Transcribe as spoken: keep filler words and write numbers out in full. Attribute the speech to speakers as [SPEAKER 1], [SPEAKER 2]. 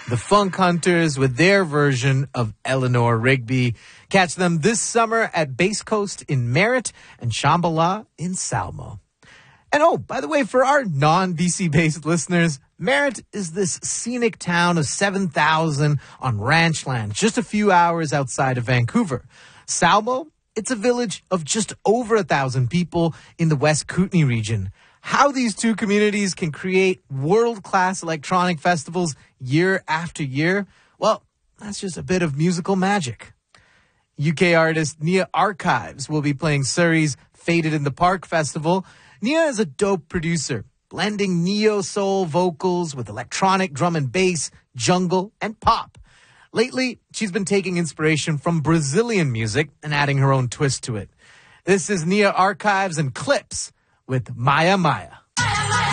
[SPEAKER 1] the Funk Hunters with their version of Eleanor Rigby. Catch them this summer at Bass Coast in Merritt and Shambhala in Salmo. And oh, by the way, for our non-B C-based listeners, Merritt is this scenic town of seven thousand on ranch land, just a few hours outside of Vancouver. Salmo, it's a village of just over a thousand people in the West Kootenay region. How these two communities can create world-class electronic festivals year after year, well, that's just a bit of musical magic. U K artist Nia Archives will be playing Surrey's Faded in the Park Festival. Nia is a dope producer, blending neo-soul vocals with electronic drum and bass, jungle, and pop. Lately, she's been taking inspiration from Brazilian music and adding her own twist to it. This is Nia Archives and Clips with Maya Maya.